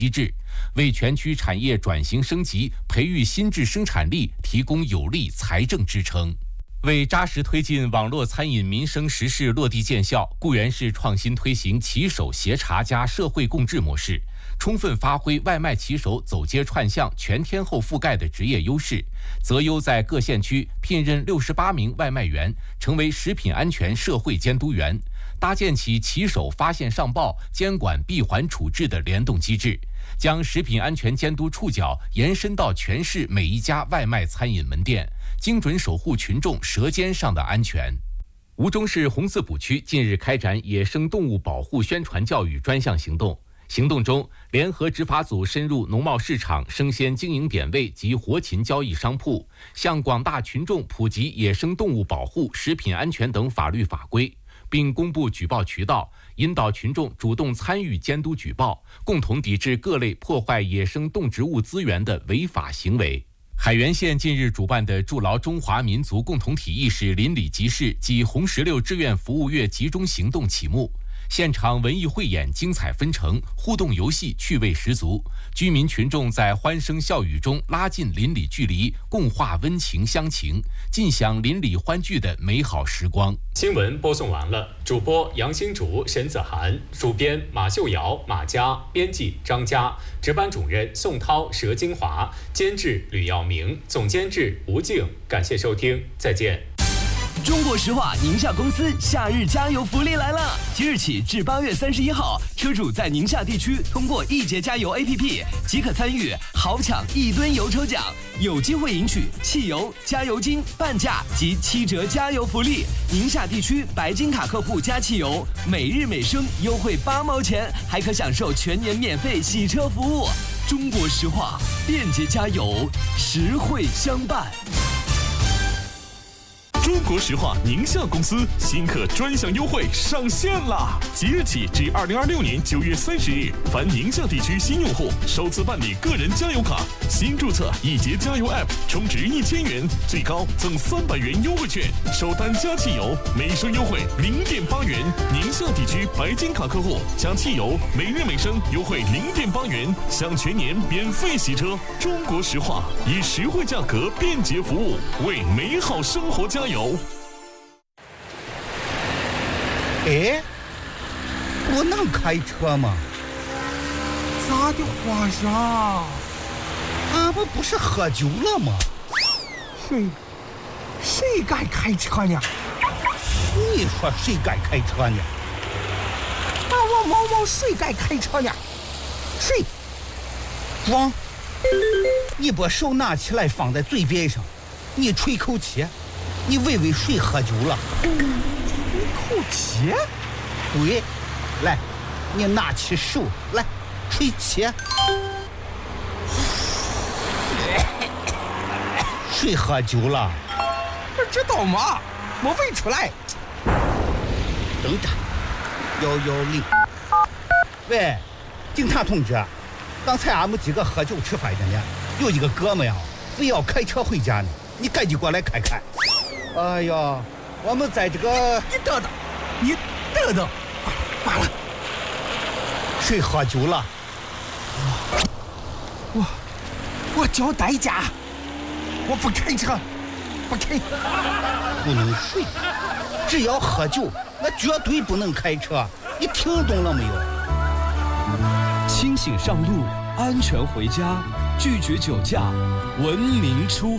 机制，为全区产业转型升级、培育新质生产力提供有力财政支撑。为扎实推进网络餐饮民生实事落地见效，固原市创新推行骑手协查加社会共治模式，充分发挥外卖骑手走街串巷全天候覆盖的职业优势，择优在各县区聘任68名外卖员，成为食品安全社会监督员，搭建起骑手发现上报、监管闭环处置的联动机制，将食品安全监督触角延伸到全市每一家外卖餐饮门店，精准守护群众舌尖上的安全。吴忠市红四堡区近日开展野生动物保护宣传教育专项行动。行动中，联合执法组深入农贸市场、生鲜经营点位及活禽交易商铺，向广大群众普及野生动物保护、食品安全等法律法规，并公布举报渠道，引导群众主动参与监督举报，共同抵制各类破坏野生动植物资源的违法行为。海原县近日主办的筑牢中华民族共同体意识邻里集市暨红石榴志愿服务月集中行动启幕，现场文艺汇演精彩纷呈，互动游戏趣味十足，居民群众在欢声笑语中拉近邻里距离，共话温情乡情，尽享邻里欢聚的美好时光。 新闻播送完了，主播杨新竹、沈子涵，主编马秀瑶、马佳，编辑张佳，值班主任宋涛、佘金华，监制吕耀明，总监制吴静。感谢收听，再见。 中国石化宁夏公司夏日加油福利来了！即日起至8月31号，车主在宁夏地区通过易捷加油 APP 即可参与豪抢1吨油抽奖，有机会赢取汽油、加油金半价及7折加油福利。宁夏地区白金卡客户加汽油，每日每升优惠8毛钱，还可享受全年免费洗车服务。中国石化，便捷加油，实惠相伴。 中国石化宁夏公司新客专享优惠上线啦！即日起至2026年9月30日，凡宁夏地区新用户首次办理个人加油卡，新注册易捷加油 App， 充值1000元，最高赠300元优惠券，首单加汽油每升优惠0.8元。宁夏地区白金卡客户加汽油每日每升优惠0.8元，享全年免费洗车。中国石化以实惠价格便捷服务，为美好生活加油。 哎，我能开车吗？ 咋的皇上？ 俺们不是喝酒了吗？ 谁敢开车呢？ 你说谁敢开车呢？ 我毛毛谁敢开车呢？谁？ 装！你把手拿起来放在嘴边上，你吹口气，你喂喂谁喝酒了？ 吹口气？ 对，来，你拿起手来，吹气。谁喝酒了？ 不知道吗？我喂出来。 等着，110。喂，警察同志，刚才俺们几个喝酒吃饭的呢，有一个哥们呀，非要开车回家呢，你赶紧过来看看。哎呀，我们在这个…… 你等等，挂了。 谁喝酒了？ 我交代价，我不开车，不开。 不能睡，只要喝酒，那绝对不能开车。你听懂了没有？ 清醒上路，安全回家，拒绝酒驾，文明出